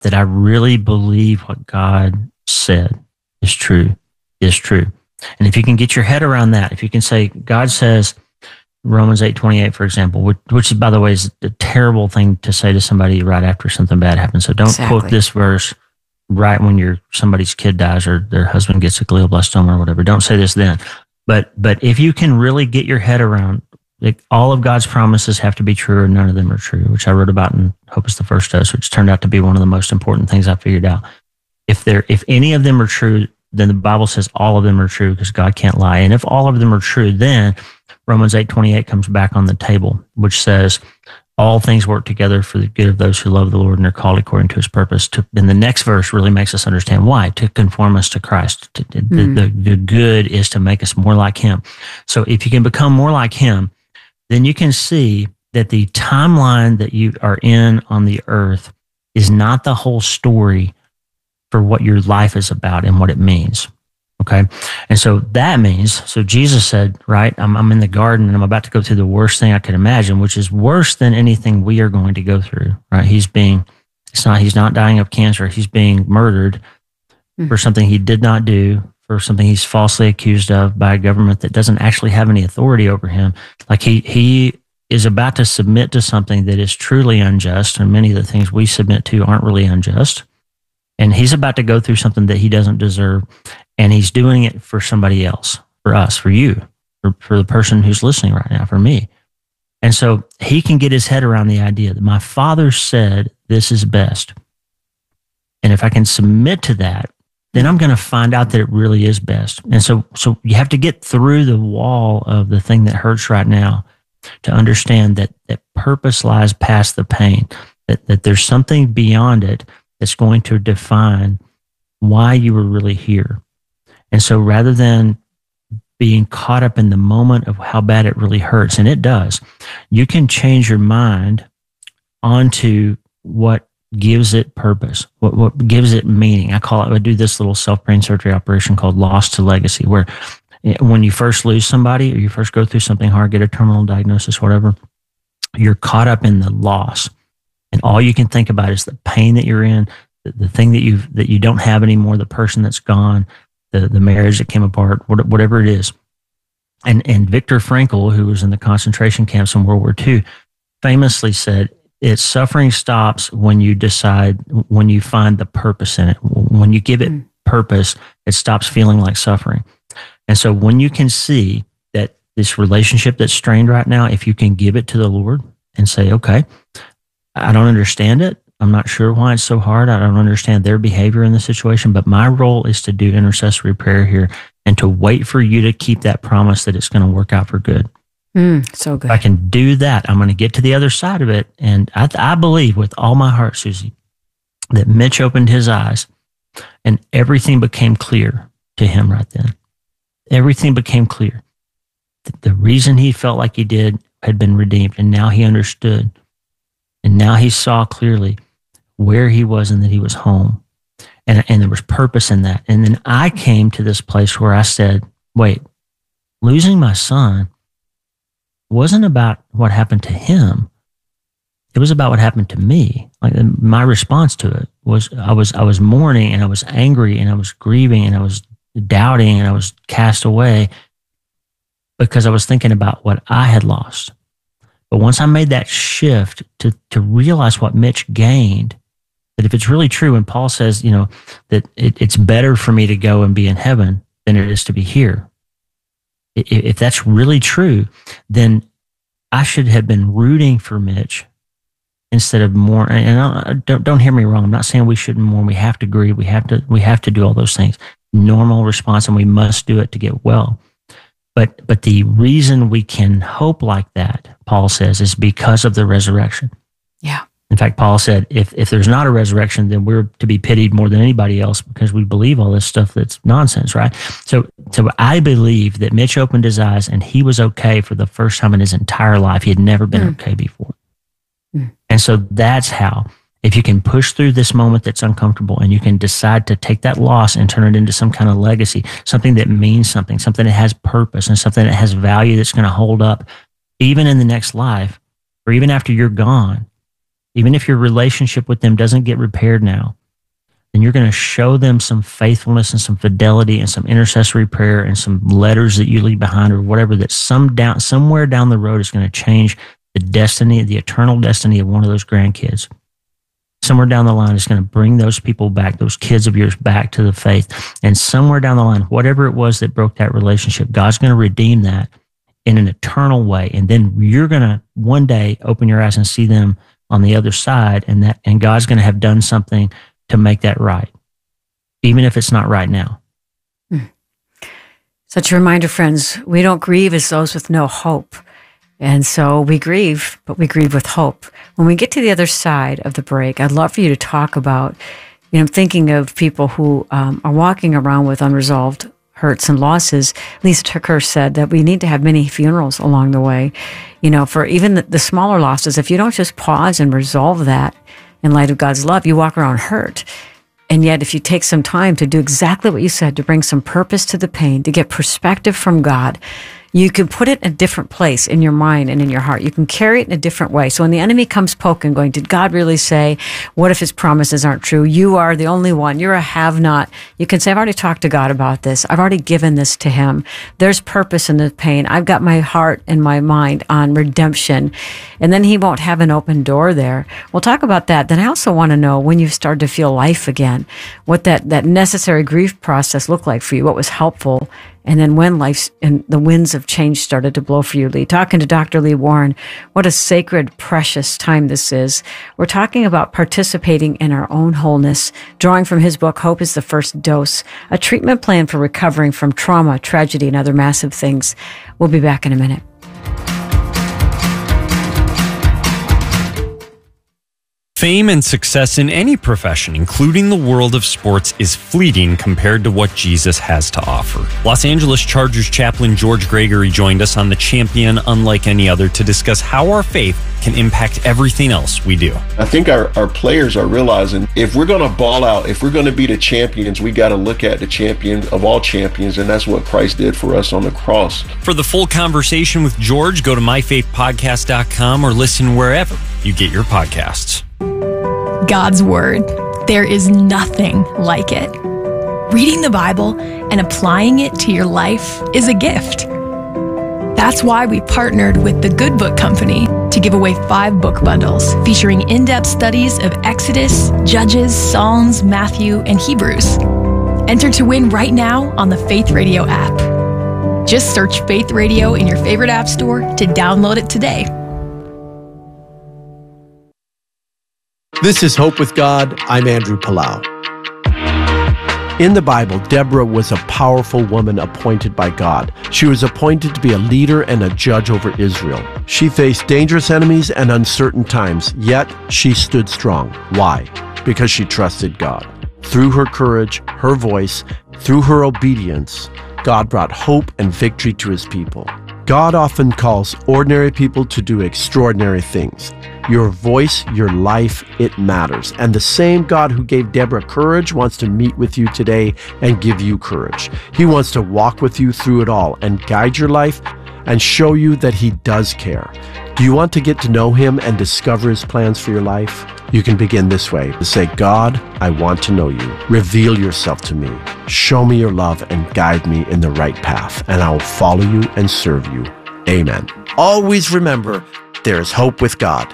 that I really believe what God said is true. And if you can get your head around that, if you can say, God says, Romans 8:28, for example, which by the way, is a terrible thing to say to somebody right after something bad happens. So don't quote this verse right when somebody's kid dies or their husband gets a glioblastoma or whatever. Don't say this then. But if you can really get your head around, like, all of God's promises have to be true or none of them are true, which I wrote about in Hope is the First Dose, which turned out to be one of the most important things I figured out. If any of them are true, then the Bible says all of them are true because God can't lie. And if all of them are true, then Romans 8:28 comes back on the table, which says all things work together for the good of those who love the Lord and are called according to his purpose. And the next verse really makes us understand why, to conform us to Christ. The good is to make us more like him. So if you can become more like him, then you can see that the timeline that you are in on the earth is not the whole story for what your life is about and what it means. Okay. And so that means, so Jesus said, right, I'm in the garden and I'm about to go through the worst thing I could imagine, which is worse than anything we are going to go through, right? He's not dying of cancer. He's being murdered for something he did not do, for something he's falsely accused of by a government that doesn't actually have any authority over him. Like he is about to submit to something that is truly unjust. And many of the things we submit to aren't really unjust. And he's about to go through something that he doesn't deserve. And he's doing it for somebody else, for us, for you, for the person who's listening right now, for me. And so he can get his head around the idea that my Father said this is best. And if I can submit to that, then I'm going to find out that it really is best. And so you have to get through the wall of the thing that hurts right now to understand that purpose lies past the pain, that there's something beyond it that's going to define why you were really here. And so rather than being caught up in the moment of how bad it really hurts, and it does, you can change your mind onto what gives it purpose, what gives it meaning. I do this little self-brain surgery operation called Lost to Legacy, where when you first lose somebody or you first go through something hard, get a terminal diagnosis, whatever, you're caught up in the loss. And all you can think about is the pain that you're in, the thing that you don't have anymore, the person that's gone, the marriage that came apart, whatever it is. And Viktor Frankl, who was in the concentration camps in World War II, famously said, "It's suffering stops when you find the purpose in it. When you give it purpose, it stops feeling like suffering." And so when you can see that this relationship that's strained right now, if you can give it to the Lord and say, okay, I don't understand it. I'm not sure why it's so hard. I don't understand their behavior in the situation, but my role is to do intercessory prayer here and to wait for you to keep that promise that it's going to work out for good. So good. If I can do that, I'm going to get to the other side of it. And I believe with all my heart, Susie, that Mitch opened his eyes and everything became clear to him right then. Everything became clear. The reason he felt like he did had been redeemed, and now he understood. And now he saw clearly where he was and that he was home. And there was purpose in that. And then I came to this place where I said, wait, losing my son wasn't about what happened to him. It was about what happened to me. Like, my response to it was I was mourning and I was angry and I was grieving and I was doubting and I was cast away because I was thinking about what I had lost. But once I made that shift to realize what Mitch gained, that if it's really true, when Paul says, that it's better for me to go and be in heaven than it is to be here. If that's really true, then I should have been rooting for Mitch instead of more. And don't hear me wrong. I'm not saying we shouldn't mourn. We have to grieve. We have to do all those things. Normal response, and we must do it to get well. But the reason we can hope like that, Paul says, is because of the resurrection. Yeah. In fact, Paul said, if there's not a resurrection, then we're to be pitied more than anybody else because we believe all this stuff that's nonsense, right? So I believe that Mitch opened his eyes and he was okay for the first time in his entire life. He had never been okay before. And so that's how, if you can push through this moment that's uncomfortable and you can decide to take that loss and turn it into some kind of legacy, something that means something that has purpose and something that has value that's going to hold up even in the next life or even after you're gone, even if your relationship with them doesn't get repaired now, then you're going to show them some faithfulness and some fidelity and some intercessory prayer and some letters that you leave behind or whatever, that somewhere down the road is going to change the destiny, the eternal destiny of one of those grandkids. Somewhere down the line is going to bring those people back, those kids of yours back to the faith. And somewhere down the line, whatever it was that broke that relationship, God's going to redeem that in an eternal way. And then you're going to one day open your eyes and see them on the other side, and God's going to have done something to make that right, even if it's not right now. Such a reminder, friends, we don't grieve as those with no hope. And so we grieve, but we grieve with hope. When we get to the other side of the break, I'd love for you to talk about, thinking of people who are walking around with unresolved hurts and losses. Lisa TerKeurst said that we need to have many funerals along the way, for even the smaller losses. If you don't just pause and resolve that in light of God's love, you walk around hurt. And yet, if you take some time to do exactly what you said, to bring some purpose to the pain, to get perspective from God, you can put it in a different place in your mind and in your heart. You can carry it in a different way. So when the enemy comes poking, going, did God really say? What if his promises aren't true? You are the only one. You're a have-not. You can say, I've already talked to God about this. I've already given this to him. There's purpose in the pain. I've got my heart and my mind on redemption. And then he won't have an open door there. We'll talk about that. Then I also want to know when you started to feel life again, what that necessary grief process looked like for you, what was helpful. And then when life and the winds of change started to blow for you, Lee. Talking to Dr. Lee Warren, what a sacred, precious time this is. We're talking about participating in our own wholeness, drawing from his book, Hope is the First Dose, a treatment plan for recovering from trauma, tragedy, and other massive things. We'll be back in a minute. Fame and success in any profession, including the world of sports, is fleeting compared to what Jesus has to offer. Los Angeles Chargers chaplain George Gregory joined us on The Champion Unlike Any Other to discuss how our faith can impact everything else we do. I think our players are realizing if we're going to ball out, if we're going to be the champions, we got to look at the champion of all champions, and that's what Christ did for us on the cross. For the full conversation with George, go to myfaithpodcast.com or listen wherever you get your podcasts. God's Word. There is nothing like it. Reading the Bible and applying it to your life is a gift. That's why we partnered with the Good Book Company to give away 5 book bundles featuring in-depth studies of Exodus, Judges, Psalms, Matthew, and Hebrews. Enter to win right now on the Faith Radio app. Just search Faith Radio in your favorite app store to download it today. This is Hope with God. I'm Andrew Palau. In the Bible, Deborah was a powerful woman appointed by God. She was appointed to be a leader and a judge over Israel. She faced dangerous enemies and uncertain times, yet she stood strong. Why? Because she trusted God. Through her courage, her voice, through her obedience, God brought hope and victory to his people. God often calls ordinary people to do extraordinary things. Your voice, your life, it matters. And the same God who gave Deborah courage wants to meet with you today and give you courage. He wants to walk with you through it all and guide your life and show you that he does care. Do you want to get to know him and discover his plans for your life? You can begin this way. Say, God, I want to know you. Reveal yourself to me. Show me your love and guide me in the right path, and I will follow you and serve you. Amen. Always remember, there is hope with God.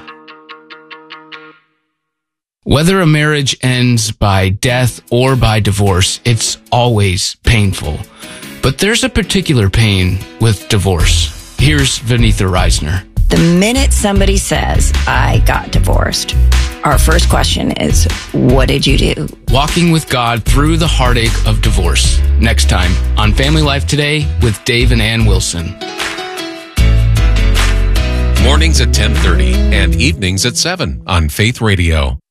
Whether a marriage ends by death or by divorce, it's always painful. But there's a particular pain with divorce. Here's Vanitha Reisner. The minute somebody says, I got divorced, our first question is, what did you do? Walking with God through the heartache of divorce. Next time on Family Life Today with Dave and Ann Wilson. Mornings at 10:30 and evenings at 7 on Faith Radio.